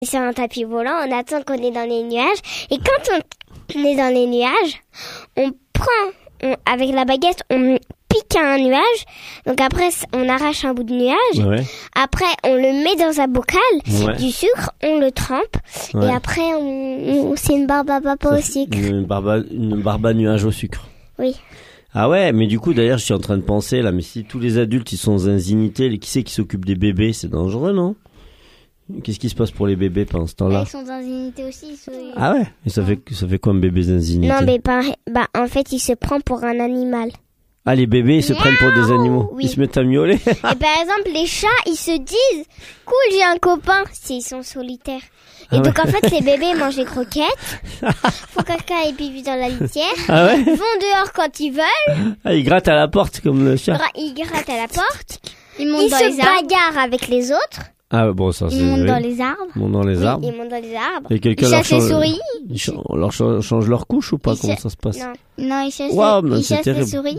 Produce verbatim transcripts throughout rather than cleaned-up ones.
sur un tapis volant, on attend qu'on est dans les nuages. Et quand on est dans les nuages, on prend, on, avec la baguette, on pique à un nuage. Donc après, on arrache un bout de nuage. Ouais. Après, on le met dans un bocal, Ouais. du sucre, on le trempe. Ouais. Et après, on, on- c'est une barbe à papa au sucre. Une barbe, à- une barbe à nuage au sucre. Oui. Ah ouais, mais du coup, d'ailleurs, je suis en train de penser, là, mais si tous les adultes, ils sont zinzinités, qui c'est qui s'occupe des bébés? C'est dangereux, non? Qu'est-ce qui se passe pour les bébés pendant ce temps-là? Ils sont dans une unité aussi. Ils sont... Ah ouais? Et ça fait, ça fait quoi un bébé zinzinité? Non, mais par, bah, en fait, il se prend pour un animal. Ah, les bébés, ils se prennent pour des animaux. Oui. Ils se mettent à miauler. Et par exemple, les chats, ils se disent « Cool, j'ai un copain » s'ils sont solitaires. Et Ah donc, ouais. en fait, les bébés mangent les croquettes, font caca et pipi dans la litière, Ah ouais? vont dehors quand ils veulent, Ah, ils grattent à la porte comme le chat. gra- ils grattent à la porte, Ils montent ils dans se les arbres. bagarrent avec les autres, Ah bon, ça c'est... Ils montent oui. dans les arbres. Ils montent dans les oui, arbres. ils montent dans les arbres. Et quelqu'un Ils leur chassent les change... souris. Ils cha- On leur cha- change leur couche ou pas? Ils Comment cha- ça se passe? Non. Non, ils chassent, Waouh, les... mais ils c'est chassent les terrible. souris.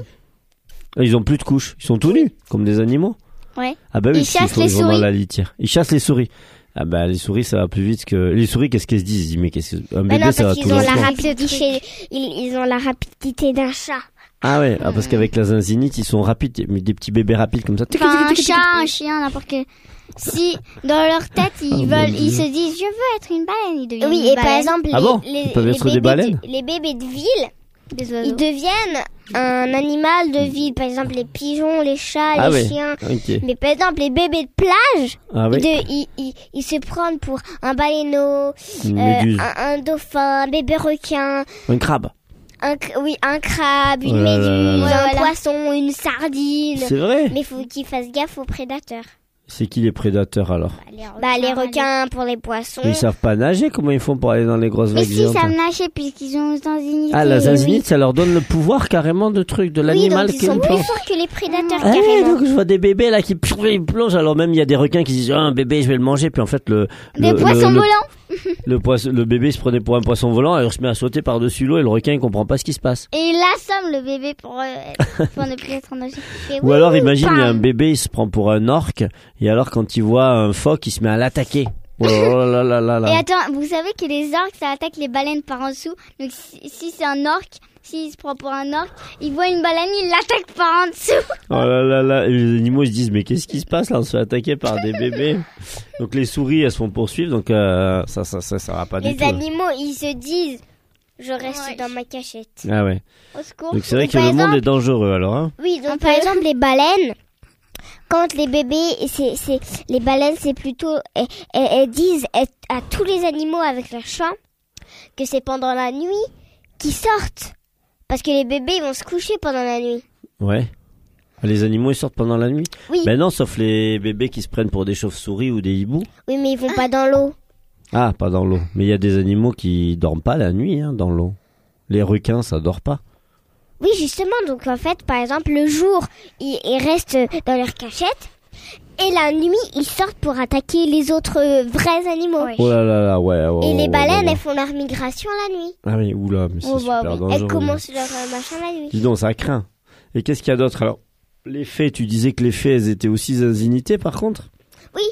Ah, ils ont plus de couches. Ils sont tout nus, comme des animaux. Ouais. Ah bah oui, Ils parce qu'ils chassent font- les ils vont dans souris. la litière. Ils chassent les souris. Ah bah les souris ça va plus vite que... Les souris qu'est-ce qu'elles se disent? Ils disent mais qu'est-ce que... Un Mais bébé non, ça va parce tout qu'ils ont la lentement. rapidité, ils, ils ont la rapidité d'un chat. Ah ouais, ah, parce qu'avec la zinzinite ils sont rapides. Mais des petits bébés rapides comme ça. Enfin, un chat, un chien, n'importe quel. Si, dans leur tête, ils Oh, mon veulent, Dieu. ils se disent, je veux être une baleine, ils deviennent Oui, une et par baleine. exemple, les, Ah bon les, Ils peuvent les être des bébés baleines de, les bébés de ville, Des ils oiseaux. deviennent un animal de ville. Par exemple, les pigeons, les chats, Ah les ouais. chiens. Ok. Mais par exemple, les bébés de plage, Ah ils, oui. de- ils, ils, ils se prennent pour un baleineau, Une euh, méduse. un, un dauphin, un bébé requin, Un crabe. un, cr- oui, un crabe, une Oh là là là méduse, là. un Voilà. poisson, une sardine. C'est vrai. Mais il faut qu'ils fassent gaffe aux prédateurs. C'est qui les prédateurs alors? Bah, les requins pour les poissons. Ils savent pas nager. Comment ils font pour aller dans les grosses Mais vagues si, géantes? ils savent nager puisqu'ils ont dans une unité. Ah la oui. zinzinite ça leur donne le pouvoir carrément de trucs, de Oui, l'animal donc ils qu'ils sont plus pensent. forts que les prédateurs, Ah ouais, carrément. donc je vois des bébés là qui ils plongent. Alors même il y a des requins qui disent ah, un bébé je vais le manger, puis en fait le Des le, poissons le, le- volants. le poisson le bébé il se prenait pour un poisson volant, alors il se met à sauter par dessus l'eau et le requin il comprend pas ce qui se passe. Et il assomme le bébé pour, euh, pour ne plus être en danger. Il fait Ou oui, alors oui, imagine il y a un bam. bébé il se prend pour un orque et alors quand il voit un phoque il se met à l'attaquer. Oh là là là là Et là. attends, vous savez que les orques, ça attaque les baleines par en dessous. Donc si, si c'est un orque, s'il se prend pour un orque, il voit une baleine, il l'attaque par en dessous. Oh là là là. Et les animaux ils se disent mais qu'est-ce qui se passe là, on se fait attaquer par des bébés. Donc les souris elles se font poursuivre, donc euh, ça ça ça ça va pas du Les tout. animaux, ils se disent « Je reste Ouais. dans ma cachette Ah ouais. Au secours. Donc c'est vrai Ou que par le monde exemple- est dangereux alors hein. ». Oui, donc Un par peu. exemple, les baleines, quand les bébés, c'est, c'est, les baleines, c'est plutôt... Elles, elles- elles disent à tous les animaux avec leur chant que c'est pendant la nuit qu'ils sortent. Parce que les bébés, ils vont se coucher pendant la nuit. Ouais. Les animaux ils sortent pendant la nuit? Oui, Ben non, sauf les bébés qui se prennent pour des chauves-souris ou des hiboux. oui, mais ils vont pas dans l'eau. Ah, pas dans l'eau. Mais il y a des animaux qui dorment pas la nuit hein, dans l'eau. Les requins, ça dort pas. Oui, justement. Donc, en fait, par exemple, le jour, ils, ils restent dans leur cachette. Et la nuit, ils sortent pour attaquer les autres euh, vrais animaux. Ouais. Oh là là là, ouais. oh, Et les oh, baleines, oh, elles font leur migration la nuit. Ah oui, oula, mais c'est Oh, bah super oui. dangereux. Elles commencent leur euh, machin la nuit. Dis donc, ça craint. Et qu'est-ce qu'il y a d'autre alors? Les fées, tu disais que les fées, elles étaient aussi zinzinités par contre? Oui.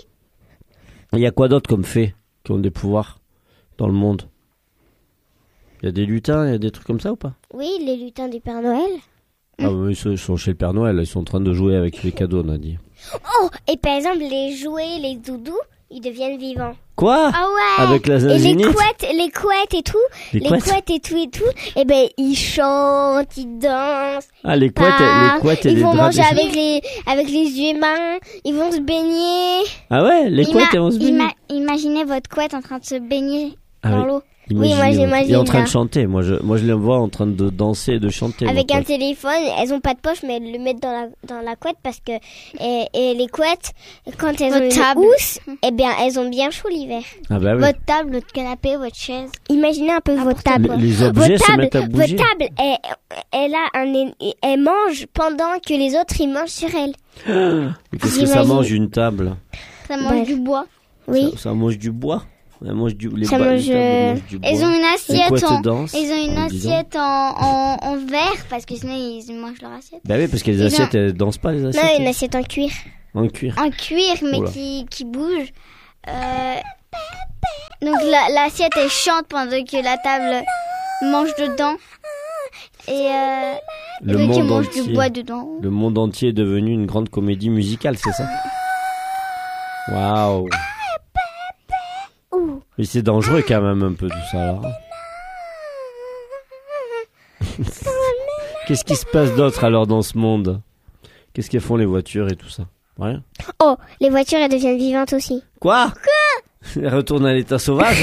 Il y a quoi d'autre comme fées qui ont des pouvoirs dans le monde? Il y a des lutins, il y a des trucs comme ça ou pas? Oui, les lutins du Père Noël. Ah oui, ils sont- ils sont chez le Père Noël, ils sont en train de jouer avec les cadeaux, on a dit. Oh, et par exemple, les jouets, les doudous, ils deviennent vivants. Quoi? Ah ouais. Avec la Et les zinzinite? couettes, les couettes et tout, Les les couettes couettes et tout et tout, et ben ils chantent, ils dansent, Ah, les couettes, parlent, les couettes et ils les vont draps. manger avec les avec les humains, ils vont se baigner. Ah ouais, les Ima- couettes, elles vont se baigner. ima- Imaginez votre couette en train de se baigner Ah dans oui. l'eau. Imaginez, moi, j'imagine Et en train là. de chanter. Moi, je, moi, je les vois en train de danser et de chanter. Avec moi, un quoi. téléphone, elles ont pas de poche, mais elles le mettent dans la dans la couette parce que et, et les couettes, quand elles Votre ont une table. housse, eh bien elles ont bien chaud l'hiver. Ah bah oui. Votre table, votre canapé, votre chaise. Imaginez un peu votre Les, table. les objets Votre se table, mettent à bouger. votre table, elle, elle a un, é- elle mange pendant que les autres ils mangent sur elle. Mais qu'est-ce que ça J'imagine. mange une table? Ça mange Bref. du bois. Oui. Ça, ça mange du bois. Ça mange du, les Ça ba- les mange, tables euh, mangent du bois. Ils ont une Les assiette couettes en, dansent, ils ont une en disant. assiette en, en, en verre parce que sinon ils mangent leur assiette. Bah oui, parce que les Ils ont- assiettes, elles dansent pas les Non, assiettes. une assiette en cuir. En cuir. En cuir mais Oula. qui, qui bouge Euh, donc la, l'assiette elle chante pendant que la table mange dedans et, euh, Le et donc il monde mange entier. du bois dedans. Le monde entier est devenu une grande comédie musicale, c'est ça? Waouh. Mais c'est dangereux quand même un peu tout ça alors. Qu'est-ce qui se passe d'autre alors dans ce monde? Qu'est-ce qu'elles font les voitures et tout ça? Rien. Oh, les voitures, elles deviennent vivantes aussi. Quoi? Elles retournent à l'état sauvage?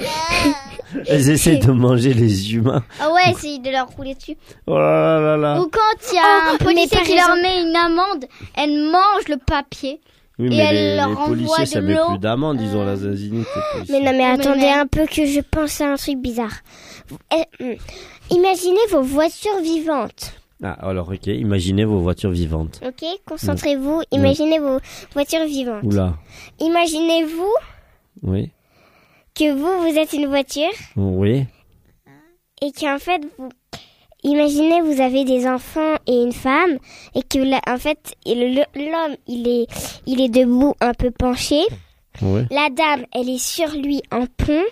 Elles essaient de manger les humains. Ah ouais, essaye de leur rouler dessus. Oh là là là là. Ou quand il y a Oh, un policier mais par qui leur exemple- met une amende, elles mangent le papier. Oui, Et mais elle les, leur les envoie policiers, de ça met l'eau. plus d'amende, ils ont la zinzinite. les policiers. Mais non, mais mais attendez mais- un peu que je pense à un truc bizarre. Vous- eh, hum, Imaginez vos voitures vivantes. Ah, alors ok, imaginez vos voitures vivantes. Ok, concentrez-vous. Imaginez vos voitures vivantes. Oula, Imaginez-vous oui, que vous, vous êtes une voiture oui, et qu'en fait, vous... Imaginez, vous avez des enfants et une femme et que, là, en fait, le- l'homme, il est, il est debout, un peu penché. oui. La dame, elle est sur lui en pont.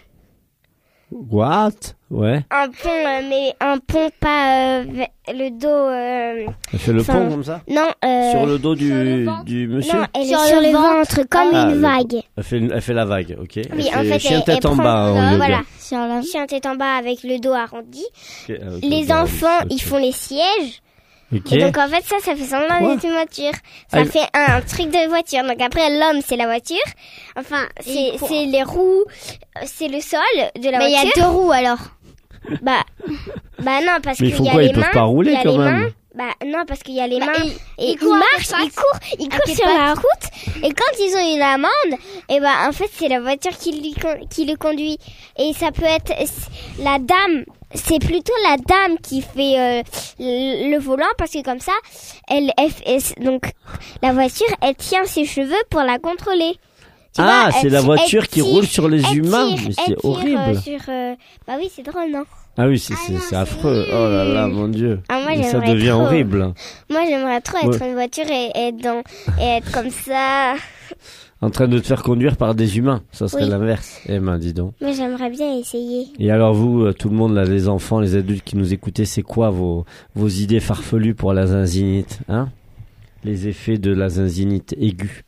What? Ouais, Un pont, euh, mais un pont pas euh, ve- le dos... euh, elle fait le Enfin, pont comme ça? Non, euh, Sur le dos sur le du, ventre. du monsieur? non, elle Sur est sur le le ventre, ventre. comme Ah, une le- vague. Elle fait, elle fait la vague, ok. Elle Oui, en fait fait, chien elle- tête elle en prend- bas, on euh, le voilà. Sur la... Chien tête en bas avec le dos arrondi. dit. Ok, avec Les le dos, enfants, ok. ils font les sièges. Ok. Et donc, en fait, ça, ça fait semblant Quoi d'être une voiture. Ça Ah, fait un, un truc de voiture. Donc, après, l'homme, c'est la voiture. Enfin, c'est il court. c'est les roues, euh, c'est le sol de la Mais il y a voiture. deux roues alors. Bah, bah non, parce Mais ils qu'il font y a quoi, les ils peuvent mains. pas rouler il y a quand les même. mains. Bah non, parce qu'il y a les Bah, mains. ils- Et ils ils courent à marchent, quatre ils courent, ils Avec courent les sur pattes. la route. Et quand ils ont eu l'amende, et ben en fait c'est la voiture qui, lui con- qui le conduit. Et ça peut être la dame. C'est plutôt la dame qui fait euh, le, le volant parce que comme ça, elle, elle, elle- donc la voiture, elle tient ses cheveux pour la contrôler. Tu Ah, vois, c'est elle- la voiture elle qui tire- roule sur les elle humains. tire- Mais elle c'est tire, horrible. euh, sur, euh, Bah oui, c'est drôle, non? Ah oui, c'est Ah c'est- non, c'est c'est affreux. Oh là là, mon Dieu. Ah, moi, Mais ça j'aimerais devient trop. horrible. Moi, j'aimerais trop être Ouais. une voiture et, et être dans, et être comme ça. En train de te faire conduire par des humains. Ça serait Oui. l'inverse. Eh ben, dis donc. Mais j'aimerais bien essayer. Et alors vous, euh, tout le monde, là, les enfants, les adultes qui nous écoutez, c'est quoi vos, vos idées farfelues pour la zinzinite, hein? Les effets de la zinzinite aiguë.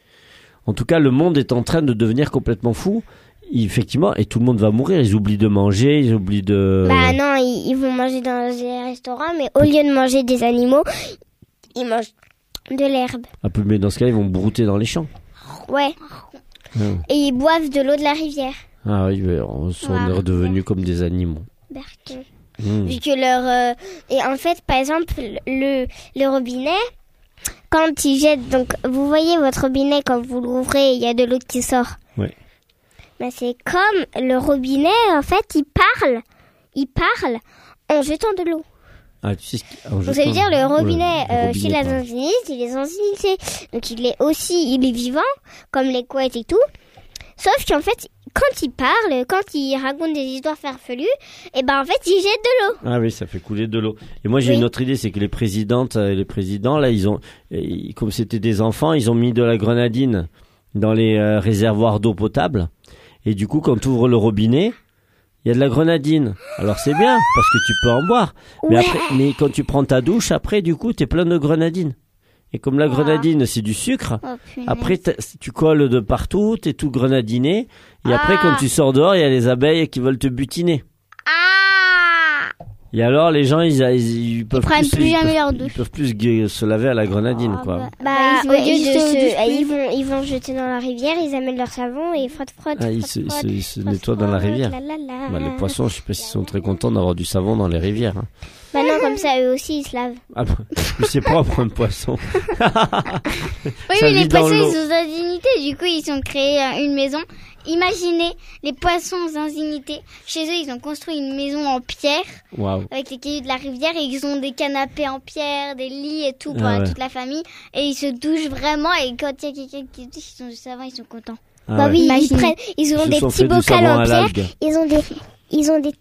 En tout cas, le monde est en train de devenir complètement fou. Effectivement, et tout le monde va mourir. Ils oublient de manger, ils oublient de... Bah non, ils, ils vont manger dans les restaurants, mais au lieu de manger des animaux, ils mangent de l'herbe. Ah, plus, mais dans ce cas, ils vont brouter dans les champs. Ouais. Ah, Et ils boivent de l'eau de la rivière. ah oui, mais on, on est Ouais. redevenus comme des animaux. Berkin. Mmh. Vu que leur... euh, Et en fait, par exemple, le, le robinet, quand ils jettent... Donc, vous voyez votre robinet, quand vous l'ouvrez, il y a de l'eau qui sort. Ouais. Ben, c'est comme le robinet, en fait, il parle. Il parle en jetant de l'eau. Ah, tu sais ce qui... ah, Donc je ça veut pense- dire le Ouais, robinet, le euh, robinet chez la parle. zinzinite, il est zinzinité. Donc il est aussi, il est vivant, comme les couettes et tout. Sauf qu'en fait, quand il parle, quand il raconte des histoires farfelues, et ben en fait, il jette de l'eau. Ah oui, ça fait couler de l'eau. Et moi, j'ai Oui. une autre idée, c'est que les présidentes et les présidents, là, ils ont, et comme c'était des enfants, ils ont mis de la grenadine dans les euh, réservoirs d'eau potable. Et du coup, quand tu ouvres le robinet, il y a de la grenadine. Alors c'est bien, parce que tu peux en boire. Mais, Ouais. après, mais quand tu prends ta douche, après, du coup, t'es plein de grenadine. Et comme la grenadine, c'est du sucre, Oh, punaise. après, t'as- tu colles de partout, t'es tout grenadiné. Et après, Ah. quand tu sors dehors, il y a les abeilles qui veulent te butiner. Ah Et alors, les gens, ils, ils, ils peuvent prennent plus ils jamais peuvent- leur Ils douche. peuvent plus gue- se laver à la grenadine, Ah, quoi. bah. Bah, ils au se- lieu ils de se se, douchent plus. ils vont, ils vont jeter dans la rivière, ils amènent leur savon et frotte, frotte, Ah, ils frotte, se, ils se, frotte, ils se frotte, nettoient dans la frotte, rivière. la, la, la. Bah, les poissons, je sais pas s'ils sont très contents d'avoir du savon dans les rivières. Hein. Bah non, comme ça, eux aussi, ils se lavent. Ah, bah, mais c'est propre un poisson. Oui, Ça mais les vit dans poissons, l'eau. ils sont zinzinités. Du coup, ils ont créé euh, une maison. Imaginez les poissons zinzinités. Chez eux, ils ont construit une maison en pierre Waouh. avec les cailloux de la rivière et ils ont des canapés en pierre, des lits et tout pour Ah ouais. toute la famille. Et ils se douchent vraiment. Et quand il y a quelqu'un qui se douche, ils sont du savon, ils sont contents. Ah Bah ouais. oui, ils Imagine. prennent, ils ont Ils des se sont petits fait du bocals savon en à pierre. l'algue. Ils ont des, ils ont des tout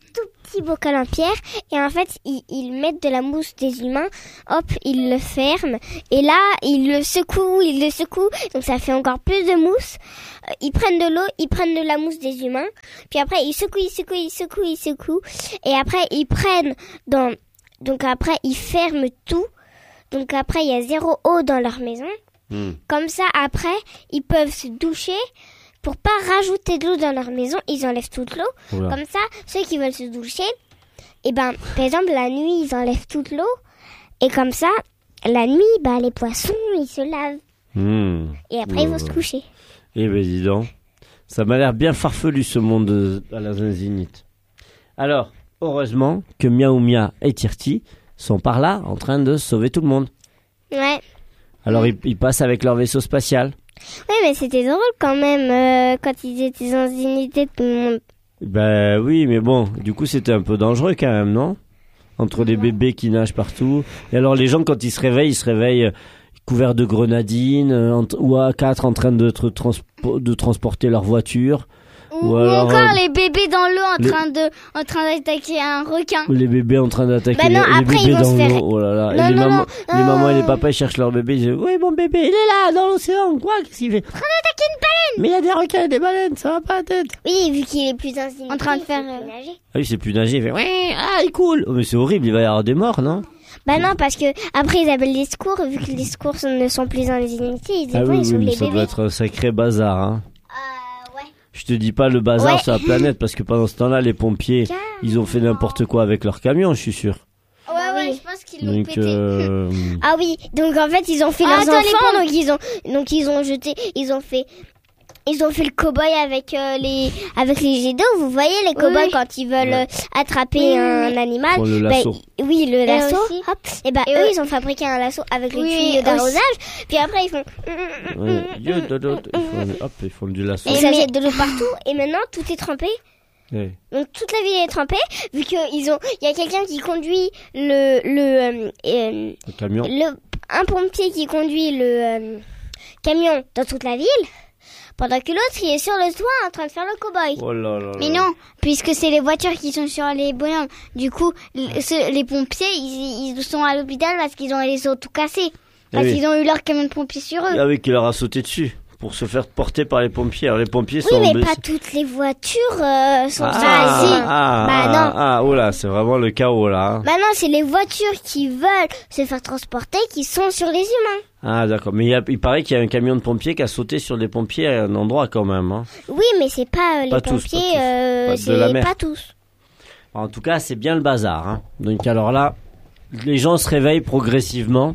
petit bocal en pierre et en fait ils, ils mettent de la mousse des humains, hop, ils le ferment et là ils le secouent, ils le secouent, donc ça fait encore plus de mousse. Euh, ils prennent de l'eau, ils prennent de la mousse des humains, puis après ils secouent, ils secouent, ils secouent, ils secouent et après ils prennent dans, donc après ils ferment tout, donc après il y a zéro eau dans leur maison. Mmh. Comme ça après ils peuvent se doucher. Pour pas rajouter de l'eau dans leur maison, ils enlèvent toute l'eau. Oula. Comme ça, ceux qui veulent se doucher, et ben, par exemple, la nuit, ils enlèvent toute l'eau. Et comme ça, la nuit, bah, les poissons, ils se lavent. Mmh. Et après, oh. ils vont se coucher. Eh ben, dis donc. Ça m'a l'air bien farfelu, ce monde de, à la zinzinite. Alors, heureusement que Miaou Mia et Tirti sont par là, en train de sauver tout le monde. Ouais. Alors, ils, ils passent avec leur vaisseau spatial. Oui, mais c'était drôle quand même euh, quand ils étaient dans une unité tout le monde. Ben oui, mais bon, du coup c'était un peu dangereux quand même, non? Entre les bébés qui nagent partout. Et alors les gens quand ils se réveillent, ils se réveillent couverts de grenadines euh, ou à quatre en train de, transpo- de transporter leur voiture. Ou, ou alors, encore euh, les bébés dans l'eau en les... train de en train d'attaquer un requin. Ou les bébés en train d'attaquer bah non, les, après, les bébés ils vont dans se faire... l'eau. Oh là là. Non, et les, non, mamans, non, les non. mamans et les papas ils cherchent leur bébé. Ils disent oui mon bébé il est là dans l'océan. Quoi qu'est-ce qu'il fait? En train d'attaquer une baleine. Mais il y a des requins et des baleines, ça va pas la tête. Oui, vu qu'il est plus insignifiant. En train de faire euh... nager. Ah oui, c'est plus nager. Il fait ouais, ah il coule. Oh, mais c'est horrible, il va y avoir des morts, non? Bah non, parce que après ils appellent les secours, vu que les secours ne sont plus dans les unités, ils, ah oui, ils sont oui, les ça bébés. doit être un sacré bazar, hein. Euh, ouais. Je te dis pas le bazar ouais. sur la planète, parce que pendant ce temps-là, les pompiers, Car... ils ont fait n'importe quoi avec leur camion, je suis sûr. Ouais, ouais, je pense qu'ils l'ont donc, pété. Euh... Ah oui, donc en fait ils ont fait ah, leurs attends, enfants, donc ils ont, donc ils ont jeté, ils ont fait. Ils ont fait le cow-boy avec euh, les avec les jets d'eau. Vous voyez les cow-boys oui. quand ils veulent ouais. attraper oui, un oui. animal. Pour le lasso. Ben, oui, le lasso. Hop. Et ben et eux, oui. ils ont fabriqué un lasso avec oui, les tuyaux d'arrosage. Puis après, ils font. Ouais. Ils font, hop, ils font du lasso. Et ça jette de l'eau partout. Et maintenant, tout est trempé. Oui. Donc toute la ville est trempée. Vu que ils ont, il y a quelqu'un qui conduit le le, euh, euh, le camion. Le un pompier qui conduit le euh, camion dans toute la ville. Pendant que l'autre, il est sur le toit en train de faire le cow-boy. Oh là là là. Mais non, puisque c'est les voitures qui sont sur les bonhommes. Du coup, les, ceux, les pompiers, ils, ils sont à l'hôpital parce qu'ils ont les os tout cassés. Parce oui. qu'ils ont eu leur camion de pompiers sur eux. Ah oui, qui leur a sauté dessus pour se faire porter par les pompiers. Alors les pompiers oui, sont... Oui, mais pas toutes les voitures euh, sont ah, ah, si. Ah, bah non. Ah, oh là, c'est vraiment le chaos là. Hein. Bah non, c'est les voitures qui veulent se faire transporter qui sont sur les humains. Ah d'accord, mais il, y a, il paraît qu'il y a un camion de pompiers qui a sauté sur des pompiers à un endroit quand même. Hein. Oui, mais c'est pas euh, les pas pompiers, tous, pas, tous. Euh, pas c'est de la mer. pas tous. En tout cas, c'est bien le bazar. Hein. Donc alors là, les gens se réveillent progressivement.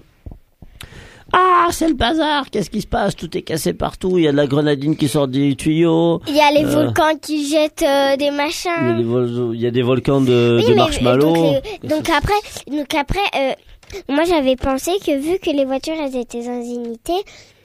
Ah, c'est le bazar, qu'est-ce qui se passe? Tout est cassé partout, il y a de la grenadine qui sort des tuyaux. Il y a les euh, volcans qui jettent euh, des machins. Il y a des, vol- il y a des volcans de, oui, de marshmallows. Donc, euh, donc après, donc après euh, moi j'avais pensé que vu que les voitures elles étaient zinzinités,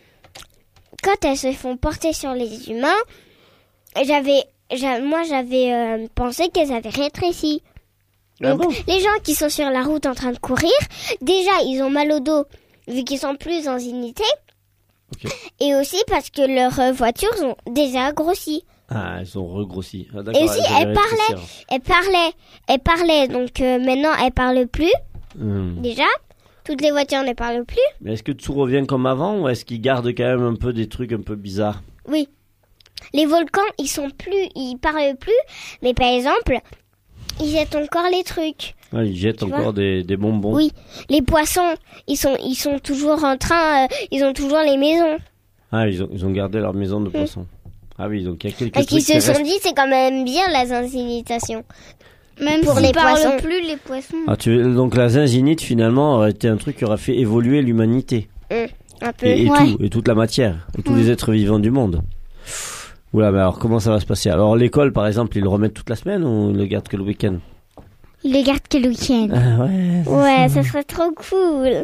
quand elles se font porter sur les humains, j'avais, j'a- moi j'avais euh, pensé qu'elles avaient rétréci. Ah Donc bon les gens qui sont sur la route en train de courir, déjà ils ont mal au dos vu qu'ils sont plus en unité. Okay. Et aussi parce que leurs euh, voitures ont déjà grossi. Ah, elles ont regrossi. Ah, et aussi elles parlaient, elles parlaient, elles parlaient. Donc euh, maintenant elles parlent plus. Mmh. Déjà, toutes les voitures ne parlent plus. Mais est-ce que tout revient comme avant ou est-ce qu'ils gardent quand même un peu des trucs un peu bizarres? Oui. Les volcans, ils sont plus, ils parlent plus. Mais par exemple, ils jettent encore les trucs. Ah, ils jettent encore des, des bonbons. Oui. Les poissons, ils sont, ils sont toujours en train, euh, ils ont toujours les maisons. Ah, ils ont, ils ont gardé leur maison de mmh. poissons. Ah oui, donc il y a quelques Parce trucs qu'ils se sont restent... dit, c'est quand même bien la zinzinitation. Même pour les poissons. Parlent plus les poissons. Ah, tu, donc la zinzinite finalement aurait été un truc qui aurait fait évoluer l'humanité. Mmh, un peu. Et, et, ouais. tout, et toute la matière, et tous mmh. les êtres vivants du monde. Oula, mais alors comment ça va se passer? Alors l'école par exemple, ils le remettent toute la semaine ou ils le gardent que le week-end? Ils le gardent que le week-end. Ah ouais. Ouais, ça. ça serait trop cool.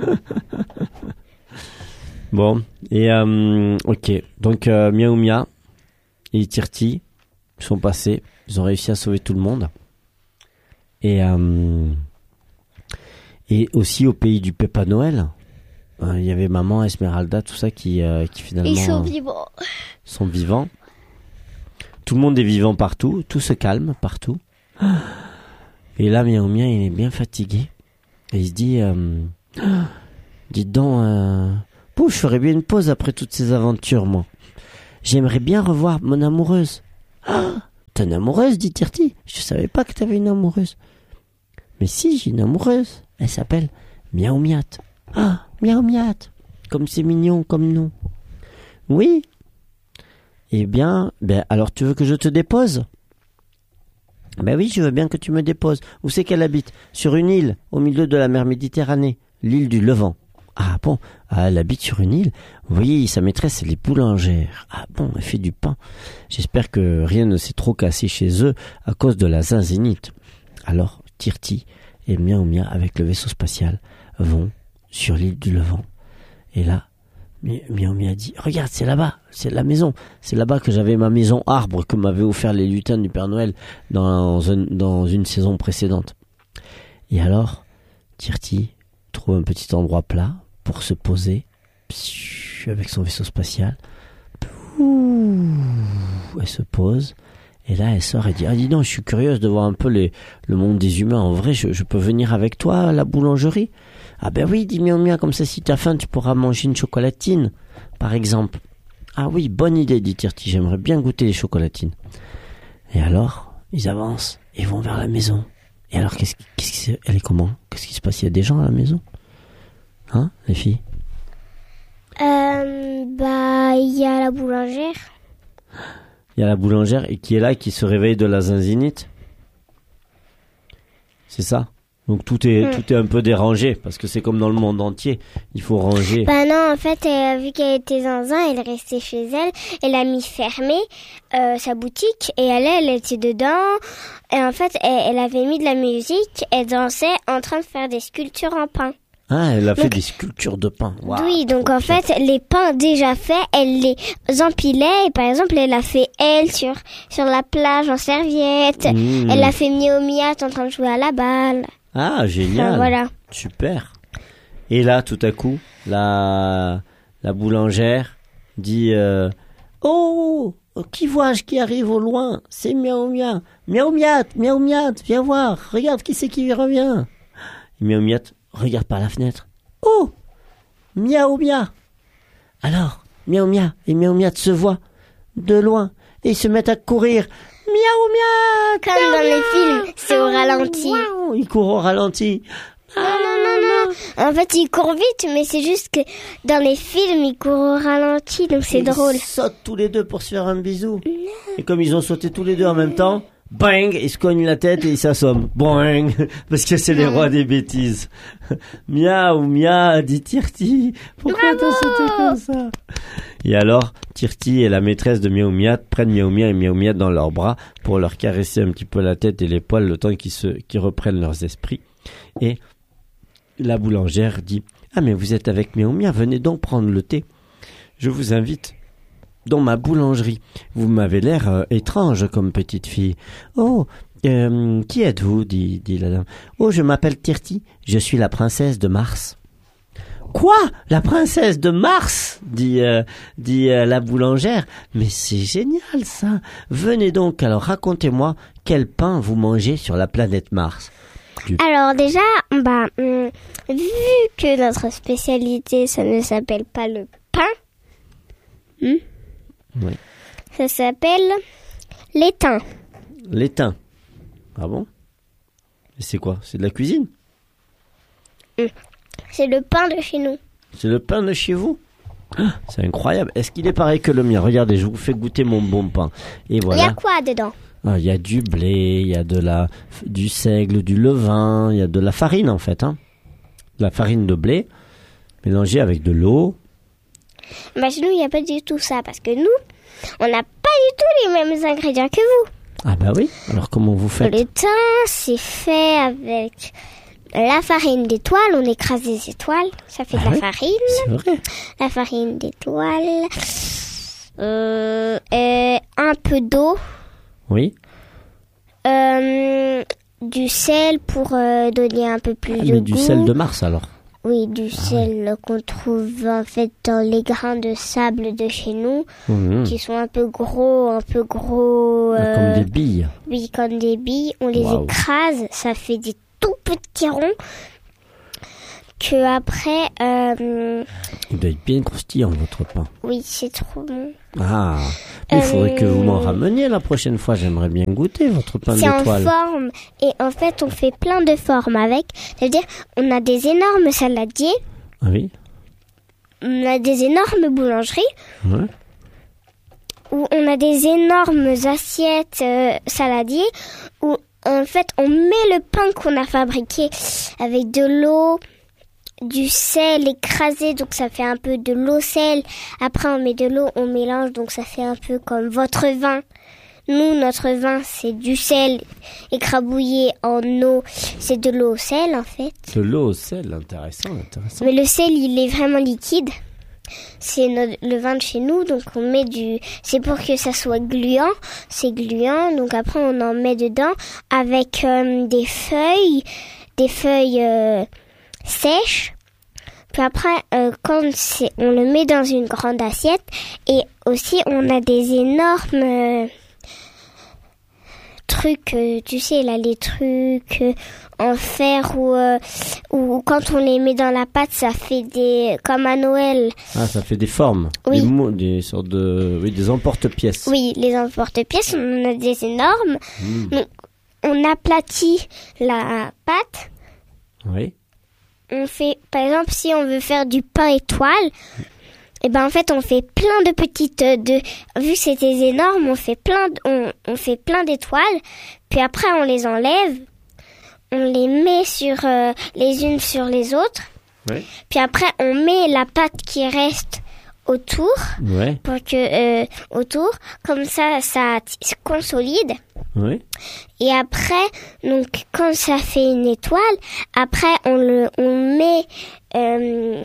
Bon, et euh, ok, donc euh, Miaou Mia et Tirti sont passés, ils ont réussi à sauver tout le monde. Et, euh, et aussi au pays du Papa Noël, il euh, y avait maman, Esmeralda, tout ça qui, euh, qui finalement Ils sont vivants. sont vivants. Tout le monde est vivant partout, tout se calme partout. Et là, Miaou Mia, il est bien fatigué. Et il se dit, euh, ah, dites donc, euh, pou, je ferais bien une pause après toutes ces aventures, moi. J'aimerais bien revoir mon amoureuse. Ah, t'as une amoureuse, dit Tirti. Je savais pas que t'avais une amoureuse. Mais si, j'ai une amoureuse. Elle s'appelle Miaou Miat. Ah, Miaou Miat. Comme c'est mignon, comme nom. Oui. Eh bien, ben, alors tu veux que je te dépose? Ben oui, je veux bien que tu me déposes. Où c'est qu'elle habite? Sur une île, au milieu de la mer Méditerranée. L'île du Levant. Ah bon, ah, elle habite sur une île? Oui, sa maîtresse, elle est boulangère. Ah bon, elle fait du pain. J'espère que rien ne s'est trop cassé chez eux à cause de la zinzénite. Alors, Tirti et Miaou Mia, avec le vaisseau spatial, vont sur l'île du Levant. Et là, Miaou Mia dit, regarde, c'est là-bas, c'est la maison. C'est là-bas que j'avais ma maison arbre que m'avaient offert les lutins du Père Noël dans, un, dans une saison précédente. Et alors, Tirti trouve un petit endroit plat pour se poser avec son vaisseau spatial. Elle se pose et là elle sort et dit, ah dis donc, je suis curieuse de voir un peu les, le monde des humains. En vrai, je, je peux venir avec toi à la boulangerie? Ah ben oui, dit Miaou Mia, comme ça si t'as faim tu pourras manger une chocolatine par exemple. Ah oui, bonne idée, dit Tirti, j'aimerais bien goûter les chocolatines. Et alors ils avancent et vont vers la maison. Et alors qu'est-ce, qu'est-ce qui, elle est comment? Qu'est-ce qui se passe? Il y a des gens à la maison? Hein, les filles? Euh, bah, il y a la boulangère. Il y a la boulangère et qui est là, qui se réveille de la zinzinite. C'est ça? Donc tout est, mm. tout est un peu dérangé, parce que c'est comme dans le monde entier. Il faut ranger. Bah non, en fait, euh, vu qu'elle était zinzin, elle est restée chez elle. Elle a mis fermé euh, sa boutique et elle, elle était dedans. Et en fait, elle, elle avait mis de la musique. Elle dansait en train de faire des sculptures en pain. Ah, elle a fait donc, des sculptures de pain. Wow, oui, donc en fait, les pains déjà faits, elle les empilait. Et par exemple, elle a fait elle sur sur la plage en serviette. Mmh. Elle a fait Miaou Mia en train de jouer à la balle. Ah, génial. Enfin, voilà. Super. Et là, tout à coup, la la boulangère dit euh, oh, qui vois-je qui arrive au loin? C'est Miaou Mia. Miaou Mia, Miaou Mia, viens voir. Regarde qui c'est qui revient. Et Miaou Mia regarde par la fenêtre. Oh, Miaou Mia. Alors, Miaou Mia et Miaou Mia se voient de loin et ils se mettent à courir. Miaou Mia, comme miaou, dans miaou, les films, c'est au ralenti. Wow, ils courent au ralenti. Non, non, non, non. En fait, ils courent vite, mais c'est juste que dans les films, ils courent au ralenti, donc c'est ils drôle. Ils sautent tous les deux pour se faire un bisou. Non. Et comme ils ont sauté tous les deux en même temps, bang, ils se cognent la tête et ils s'assomment. Bang, parce que c'est les rois des bêtises. Miaou Mia, dit Tirti, pourquoi t'as sauté comme ça? Et alors, Tirti et la maîtresse de Miaou Mia prennent Miaou Mia et Miaou Mia dans leurs bras pour leur caresser un petit peu la tête et les poils le temps qu'ils se, qu'ils reprennent leurs esprits. Et la boulangère dit, ah mais vous êtes avec Miaou Mia, venez donc prendre le thé. Je vous invite dans ma boulangerie. Vous m'avez l'air euh, étrange comme petite fille. Oh, euh, qui êtes-vous, dit, dit la dame. Oh, je m'appelle Tirti, je suis la princesse de Mars. Quoi? La princesse de Mars? dit, euh, dit euh, la boulangère. Mais c'est génial ça. Venez donc, alors racontez-moi quel pain vous mangez sur la planète Mars. Du... Alors déjà, bah, hum, vu que notre spécialité, ça ne s'appelle pas le pain, hum, oui. Ça s'appelle l'étain. L'étain. Ah bon? Et c'est quoi? C'est de la cuisine? Hum. C'est le pain de chez nous. C'est le pain de chez vous? Ah, c'est incroyable. Est-ce qu'il est pareil que le mien? Regardez, je vous fais goûter mon bon pain. Et voilà. Il y a quoi dedans? Ah, il y a du blé, il y a de la, du seigle, du levain, il y a de la farine en fait. Hein. De la farine de blé mélangée avec de l'eau. Bah chez nous, il n'y a pas du tout ça parce que nous, on n'a pas du tout les mêmes ingrédients que vous. Ah bah oui, alors comment vous faites? Le thym, c'est fait avec la farine d'étoile. On écrase des étoiles, ça fait ah de la oui, farine. C'est vrai. La farine d'étoile, euh, et un peu d'eau. Oui. Euh, du sel pour euh, donner un peu plus ah, de mais goût. Du sel de Mars alors? Oui, du ah, sel ouais. qu'on trouve en fait dans les grains de sable de chez nous, mmh. qui sont un peu gros, un peu gros. Euh, comme des billes. Oui, comme des billes. On les wow. écrase, ça fait des tout petits ronds. Que après. Euh... Il doit être bien croustillant votre pain. Oui, c'est trop bon. Ah, mais il faudrait euh... que vous m'en rameniez la prochaine fois. J'aimerais bien goûter votre pain c'est d'étoile. C'est en forme. Et en fait, on fait plein de formes avec. C'est-à-dire, on a des énormes saladiers. Ah oui. On a des énormes boulangeries. Ouais. Où on a des énormes assiettes euh, saladiers. Où en fait, on met le pain qu'on a fabriqué avec de l'eau, du sel écrasé, donc ça fait un peu de l'eau-sel. Après, on met de l'eau, on mélange, donc ça fait un peu comme votre vin. Nous, notre vin, c'est du sel écrabouillé en eau. C'est de l'eau au sel, en fait. De l'eau au sel, intéressant, intéressant. Mais le sel, il est vraiment liquide. C'est notre, le vin de chez nous, donc on met du... C'est pour que ça soit gluant. C'est gluant, donc après, on en met dedans avec euh, des feuilles, des feuilles... Euh, sèche. Puis après, euh, quand c'est, on le met dans une grande assiette. Et aussi, on a des énormes euh, trucs, euh, tu sais, là, les trucs euh, en fer où, euh, où quand on les met dans la pâte, ça fait des... comme à Noël. Ah, ça fait des formes. Oui. Des, mo- des sortes de... Oui, des emporte-pièces. Oui, les emporte-pièces, on en a des énormes. Mmh. Donc, on aplatit la pâte. Oui. On fait, par exemple, si on veut faire du pain étoile, et ben en fait on fait plein de petites, de, vu que c'était énorme, on fait plein, de, on, on fait plein d'étoiles. Puis après on les enlève, on les met sur euh, les unes sur les autres. Oui. Puis après on met la pâte qui reste autour, ouais. pour que euh, autour, comme ça, ça se consolide. Oui. Et après, donc quand ça fait une étoile, après on le, on met euh,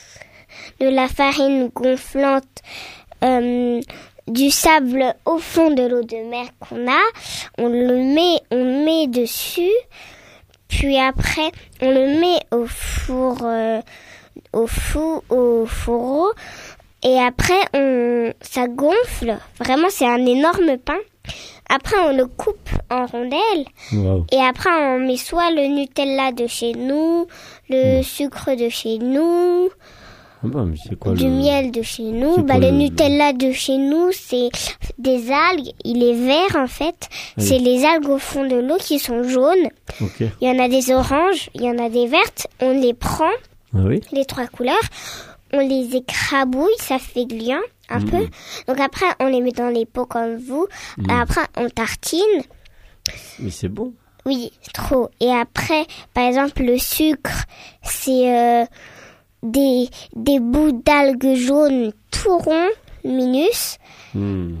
de la farine gonflante, euh, du sable au fond de l'eau de mer qu'on a, on le met, on met dessus, puis après on le met au four, euh, au four, au fourreau. Et après, on, ça gonfle. Vraiment, c'est un énorme pain. Après, on le coupe en rondelles. Wow. Et après, on met soit le Nutella de chez nous, le mmh. sucre de chez nous, ah bah, mais c'est quoi du le... miel de chez nous. Bah, le, le Nutella de chez nous, c'est des algues. Il est vert, en fait. Oui. C'est les algues au fond de l'eau qui sont jaunes. Okay. Il y en a des oranges, il y en a des vertes. On les prend, ah oui. les trois couleurs. On les écrabouille, ça fait gluant un mmh. peu. Donc après, on les met dans les pots comme vous. Mmh. Après, on tartine. Mais c'est bon. Oui, trop. Et après, par exemple, le sucre, c'est euh, des, des bouts d'algues jaunes tout ronds, minus. Mmh.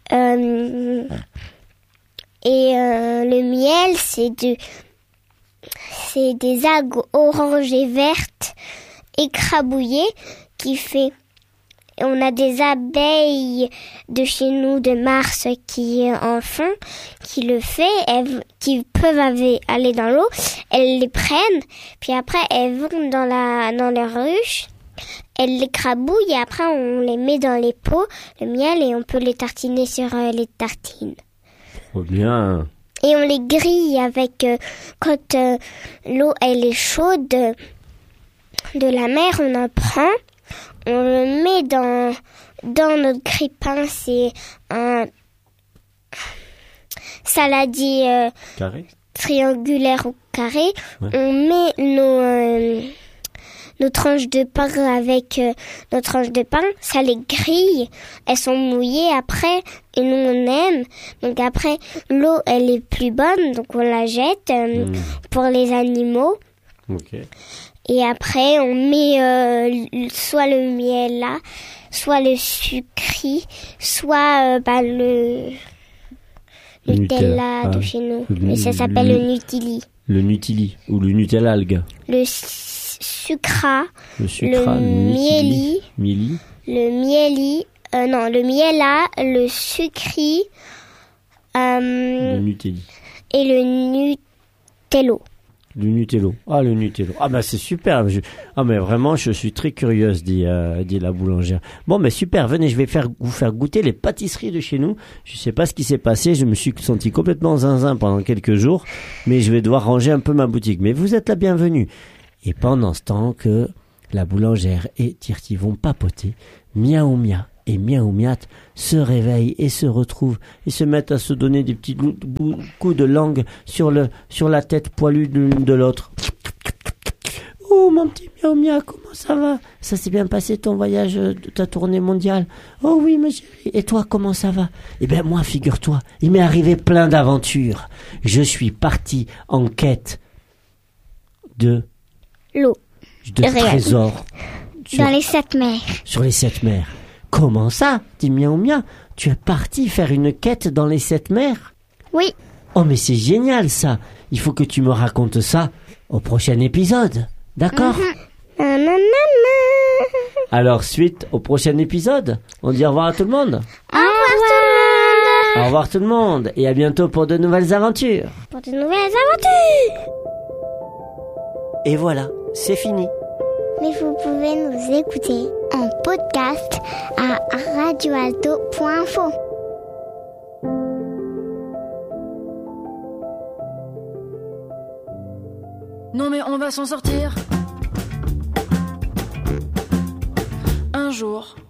Euh, et euh, le miel, c'est, de, c'est des algues oranges et vertes écrabouillées qui fait... On a des abeilles de chez nous, de Mars, qui en font, qui le fait, elles, qui peuvent aller dans l'eau, elles les prennent, puis après elles vont dans la dans leur ruche, elles les crabouillent et après on les met dans les pots, le miel, et on peut les tartiner sur euh, les tartines. Trop bien. Et on les grille avec, euh, quand euh, l'eau elle est chaude de, de la mer, on en prend. On le met dans, dans notre grille-pain, c'est un saladier euh, carré. Triangulaire ou carré. Ouais. On met nos, euh, nos tranches de pain avec euh, nos tranches de pain, ça les grille, elles sont mouillées après, et nous on aime. Donc après, l'eau elle est plus bonne, donc on la jette euh, mmh. pour les animaux. Ok. Et après, on met euh, soit le miel là, soit le sucri, soit euh, bah, le, le Nutella ah, de chez nous. Mais ça s'appelle le, le Nutili. Le Nutili, ou le Nutella algue. Le sucra, le, sucra, le, le mieli, mieli, le mieli, euh, non, le miela, le sucri, euh, le Nuteli. et le Nutello. Du Nutello. Ah, le Nutello. Ah, bah, c'est super. Je... Ah, mais vraiment, je suis très curieuse, dit, euh, dit la boulangère. Bon, mais super. Venez, je vais faire, vous faire goûter les pâtisseries de chez nous. Je sais pas ce qui s'est passé. Je me suis senti complètement zinzin pendant quelques jours. Mais je vais devoir ranger un peu ma boutique. Mais vous êtes la bienvenue. Et pendant ce temps que la boulangère et Tirti vont papoter, Miaou Mia et Miaou Miat se réveillent et se retrouvent et se mettent à se donner des petits coups de langue sur le sur la tête poilue de l'une de l'autre. Oh mon petit Miaou Mia, comment ça va? Ça s'est bien passé ton voyage de ta tournée mondiale? Oh oui ma chérie. Et toi comment ça va? Eh bien moi figure-toi, il m'est arrivé plein d'aventures. Je suis parti en quête de L'eau. de trésors. Sur, Dans les sept mers. Sur les sept mers. Comment ça, dit Miaou Mia? Tu es parti faire une quête dans les sept mers? Oui. Oh mais c'est génial ça. Il faut que tu me racontes ça au prochain épisode. D'accord? Mm-hmm. Alors suite au prochain épisode. On dit au revoir à tout le monde. Au revoir. Au revoir tout le monde. Et à bientôt pour de nouvelles aventures. Pour de nouvelles aventures. Et voilà, c'est fini. Mais vous pouvez nous écouter en podcast à radioalto point info. Non mais on va s'en sortir. Un jour,